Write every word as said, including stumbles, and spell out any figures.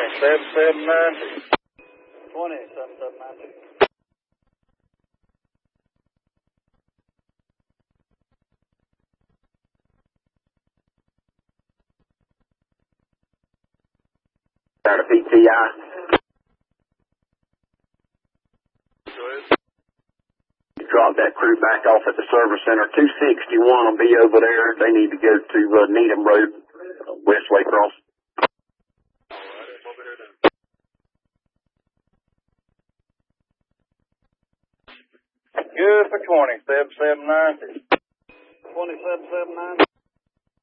seven seven nine two. twenty, seven seven nine two. Down to P T I. Go ahead. Drop that crew back off at the service center. two sixty-one will be over there. They need to go to uh, Needham Road, West Waycross. Good for twenty, seven seven nine two. twenty, seven seven nine two.